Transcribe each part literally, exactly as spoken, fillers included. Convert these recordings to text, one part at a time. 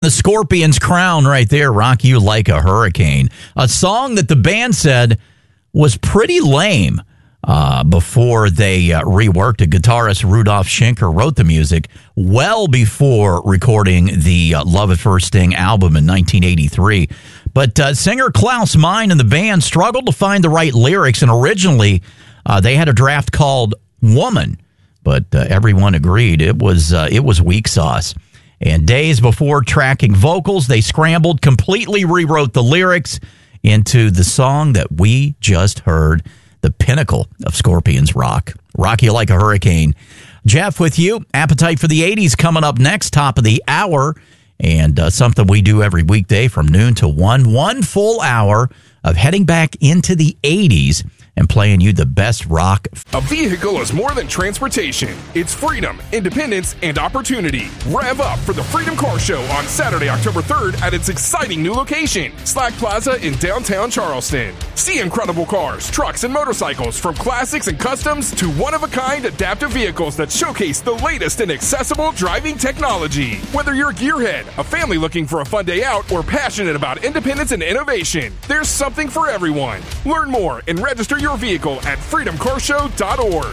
the Scorpions' Crown right there, Rock You Like a Hurricane. A song that the band said was pretty lame uh, before they uh, reworked it. Guitarist Rudolf Schenker wrote the music well before recording the uh, Love at First Sting album in nineteen eighty-three. But uh, singer Klaus Meine and the band struggled to find the right lyrics, and originally uh, they had a draft called Woman, but uh, everyone agreed it was uh, it was weak sauce. And days before tracking vocals, they scrambled, completely rewrote the lyrics into the song that we just heard, the pinnacle of Scorpions rock. Rock You Like a Hurricane. Jeff, with you. Appetite for the eighties coming up next, top of the hour, and uh, something we do every weekday from noon to one. One full hour of heading back into the eighties and playing you the best rock. A vehicle is more than transportation. It's freedom, independence, and opportunity. Rev up for the Freedom Car Show on Saturday, October third at its exciting new location, Slack Plaza in downtown Charleston. See incredible cars, trucks, and motorcycles, from classics and customs to one-of-a-kind adaptive vehicles that showcase the latest in accessible driving technology. Whether you're a gearhead, a family looking for a fun day out, or passionate about independence and innovation, there's something for everyone. Learn more and register your vehicle at freedom car show dot org.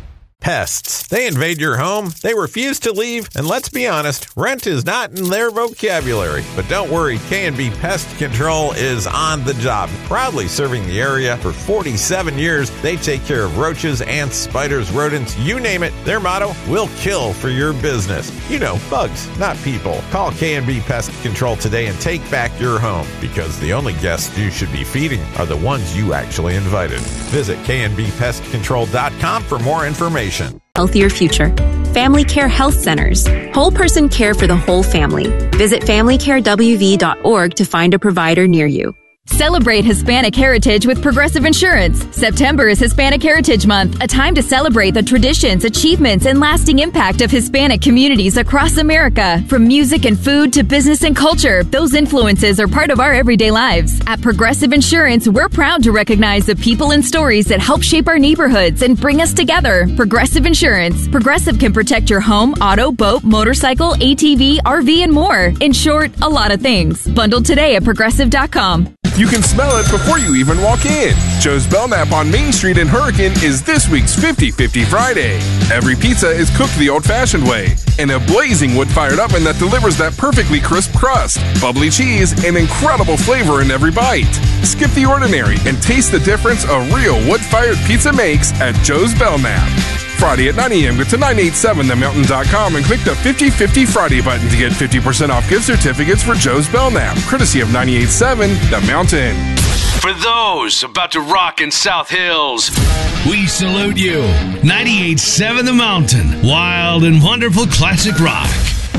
Pests. They invade your home, they refuse to leave, and let's be honest, rent is not in their vocabulary. But don't worry, K and B Pest Control is on the job. Proudly serving the area for forty-seven years, they take care of roaches, ants, spiders, rodents, you name it. Their motto, we'll kill for your business. You know, bugs, not people. Call K and B Pest Control today and take back your home, because the only guests you should be feeding are the ones you actually invited. Visit K and B pest control dot com for more information. Healthier future. Family Care Health Centers. Whole person care for the whole family. Visit family care w v dot org to find a provider near you. Celebrate Hispanic heritage with Progressive Insurance. September is Hispanic Heritage Month, a time to celebrate the traditions, achievements, and lasting impact of Hispanic communities across America. From music and food to business and culture, those influences are part of our everyday lives. At Progressive Insurance, we're proud to recognize the people and stories that help shape our neighborhoods and bring us together. Progressive Insurance. Progressive can protect your home, auto, boat, motorcycle, A T V, R V, and more. In short, a lot of things. Bundled today at progressive dot com. You can smell it before you even walk in. Joe's Belknap on Main Street in Hurricane is this week's fifty fifty Friday. Every pizza is cooked the old-fashioned way, in a blazing wood-fired oven that delivers that perfectly crisp crust, bubbly cheese, and incredible flavor in every bite. Skip the ordinary and taste the difference a real wood-fired pizza makes at Joe's Belknap. Friday at nine a.m. Go to nine eighty-seven the mountain dot com and click the fifty fifty Friday button to get fifty percent off gift certificates for Joe's Belknap, courtesy of nine eighty-seven The Mountain. For those about to rock in South Hills, we salute you. ninety-eight point seven The Mountain, wild and wonderful classic rock.